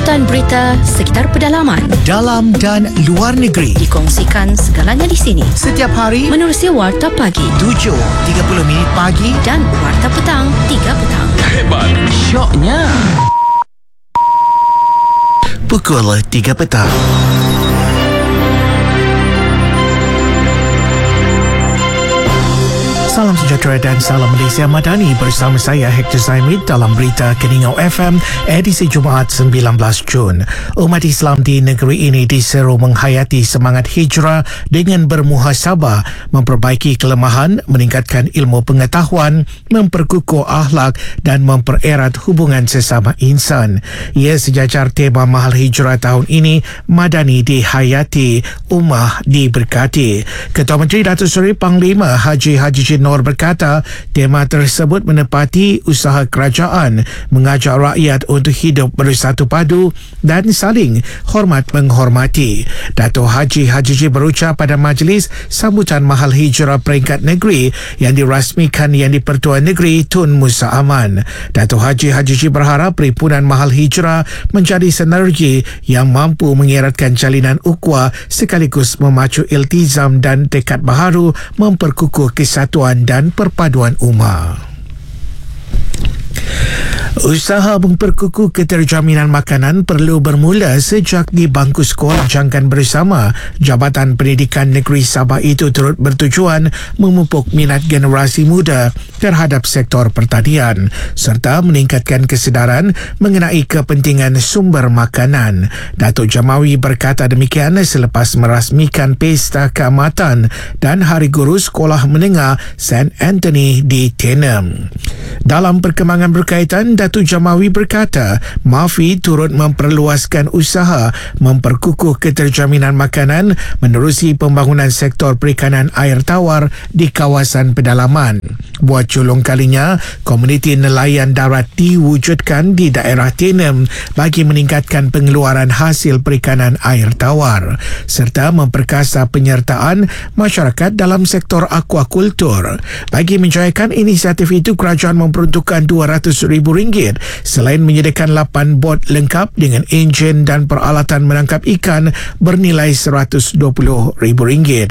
Jemputan berita sekitar pedalaman, dalam dan luar negeri, dikongsikan segalanya di sini. setiap hari Menerusi Warta Pagi 7.30 minit pagi dan Warta Petang 3 petang. Hebat, syoknya. pukul 3 petang. Salam sejahtera dan salam Malaysia Madani, bersama saya Hector Zaimid dalam berita Keningau FM edisi Jumaat 19 Jun. Umat Islam di negeri ini diseru menghayati semangat hijrah dengan bermuhasabah, memperbaiki kelemahan, meningkatkan ilmu pengetahuan, memperkukuh akhlak dan mempererat hubungan sesama insan. Ia sejajar tema Mahal Hijrah tahun ini, Madani dihayati, Ummah diberkati. Ketua Menteri Datuk Seri Panglima Haji Nur berkata tema tersebut menepati usaha kerajaan mengajak rakyat untuk hidup bersatu padu dan saling hormat menghormati. Dato' Haji berucap pada majlis sambutan Mahal Hijrah peringkat negeri yang dirasmikan Yang di-Pertua Negeri Tun Musa Aman. Dato' Haji berharap perhimpunan Mahal Hijrah menjadi sinergi yang mampu mengeratkan jalinan ukhuwah sekaligus memacu iltizam dan tekad baharu memperkukuh kesatuan dan perpaduan ummah. Usaha memperkukuh keterjaminan makanan perlu bermula sejak di bangku sekolah. Jangkaan bersama Jabatan Pendidikan Negeri Sabah itu turut bertujuan memupuk minat generasi muda terhadap sektor pertanian serta meningkatkan kesedaran mengenai kepentingan sumber makanan. Datuk Jamawi berkata demikian selepas merasmikan Pesta Keamatan dan Hari Guru Sekolah Menengah St. Anthony di Tenem. Dalam perkembangan berkaitan, Datuk Jamawi berkata, MAFI turut memperluaskan usaha memperkukuh keterjaminan makanan menerusi pembangunan sektor perikanan air tawar di kawasan pedalaman. Buat julung kalinya, komuniti nelayan darat diwujudkan di daerah Tenem bagi meningkatkan pengeluaran hasil perikanan air tawar serta memperkasa penyertaan masyarakat dalam sektor aquakultur. Bagi menjayakan inisiatif itu, kerajaan memperuntukkan RM200,000 selain menyediakan 8 bot lengkap dengan enjin dan peralatan menangkap ikan bernilai RM120,000.